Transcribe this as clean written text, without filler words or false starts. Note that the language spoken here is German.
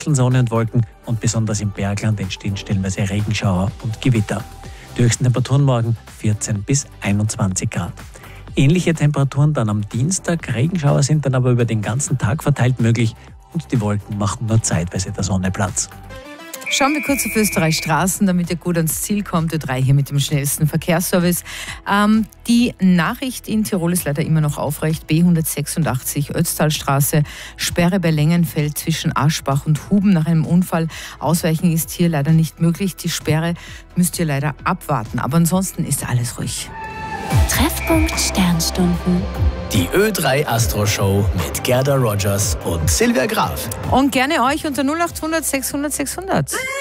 Sonne und Wolken und besonders im Bergland entstehen stellenweise Regenschauer und Gewitter. Die höchsten Temperaturen morgen 14 bis 21 Grad. Ähnliche Temperaturen dann am Dienstag. Regenschauer sind dann aber über den ganzen Tag verteilt möglich und die Wolken machen nur zeitweise der Sonne Platz. Schauen wir kurz auf Österreichs Straßen, damit ihr gut ans Ziel kommt. Ö3 hier mit dem schnellsten Verkehrsservice. Die Nachricht in Tirol ist leider immer noch aufrecht. B186 Ötztalstraße, Sperre bei Längenfeld zwischen Aschbach und Huben nach einem Unfall. Ausweichen ist hier leider nicht möglich. Die Sperre müsst ihr leider abwarten. Aber ansonsten ist alles ruhig. Treffpunkt Sternstunden. Die Ö3 Astro Show mit Gerda Rogers und Silvia Graf. Und gerne euch unter 0800 600 600.